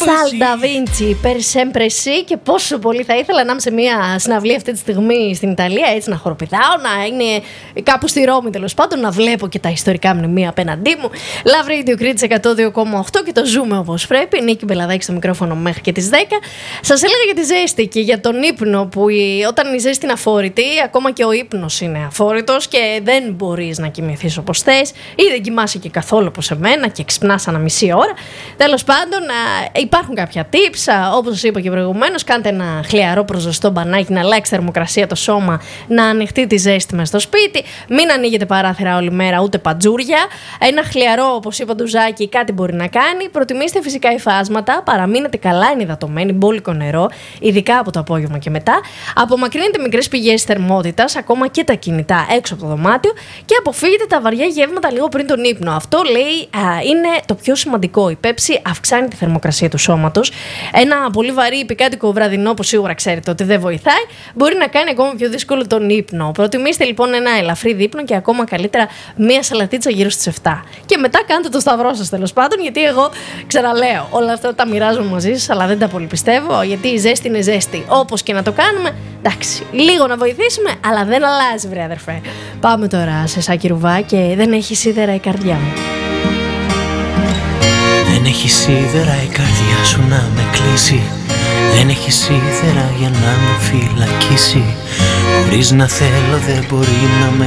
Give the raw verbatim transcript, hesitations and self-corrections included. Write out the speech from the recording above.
Σαλ Νταβίντσι, per sempre sì. Και πόσο πολύ θα ήθελα να είμαι σε μια συναυλία αυτή τη στιγμή στην Ιταλία, έτσι να χοροπηδάω, να είναι κάπου στη Ρώμη τέλος πάντων, να βλέπω και τα ιστορικά μνημεία απέναντί μου. Love Radio Κρήτης εκατό δύο κόμμα οκτώ και το ζούμε όπως πρέπει. Νίκη Μπελαδάκη στο μικρόφωνο μέχρι και τις δέκα. Σας έλεγα για τη ζέστη και για τον ύπνο, που η, όταν η ζέστη είναι αφόρητη, ακόμα και ο ύπνος είναι αφόρητος και δεν μπορείς να κοιμηθείς όπως θες, ή δεν κοιμάσαι και καθόλου όπως εμένα και ξυπνάς ανά μισή ώρα. Τέλος πάντων, υπάρχουν κάποια tips, όπως σας είπα και προηγουμένως. Κάντε ένα χλιαρό προσωστό μπανάκι, να αλλάξει θερμοκρασία το σώμα, να ανοιχτεί τη ζέστη μες στο σπίτι. Μην ανοίγετε παράθυρα όλη μέρα, ούτε παντζούρια. Ένα χλιαρό, όπως είπα, ντουζάκι, κάτι μπορεί να κάνει. Προτιμήστε φυσικά υφάσματα, παραμείνετε καλά ενυδατωμένοι, μπόλικο νερό, ειδικά από το απόγευμα και μετά. Απομακρύνετε μικρές πηγές θερμότητας, ακόμα και τα κινητά έξω από το δωμάτιο, και αποφύγετε τα βαριά γεύματα λίγο πριν τον ύπνο. Αυτό, λέει, α, είναι το πιο σημαντικό. Η πέψη αυξάνει τη θερμοκρασία του σώματος. Ένα πολύ βαρύ πικάντικο βραδινό, που σίγουρα ξέρετε ότι δεν βοηθάει, μπορεί να κάνει ακόμα πιο δύσκολο τον ύπνο. Προτιμήστε λοιπόν ένα ελαφρύ δείπνο και ακόμα καλύτερα μία σαλατίτσα γύρω στις επτά. Και μετά κάντε το σταυρό σας, τέλος πάντων, γιατί εγώ ξαναλέω, όλα αυτά τα μοιράζομαι μαζί σας, αλλά δεν τα πολύ πιστεύω, γιατί η ζέστη είναι ζέστη. Όπως και να το κάνουμε, εντάξει, λίγο να βοηθήσουμε, αλλά δεν αλλάζει, βρε αδερφέ. Πάμε τώρα σε Σάκη Ρουβά και Δεν έχει σίδερα η καρδιά μου. Δεν έχει σίδερα η καρδιά σου να με κλείσει. Δεν έχει σίδερα για να με φυλακίσει. Χωρίς να θέλω δεν μπορεί να με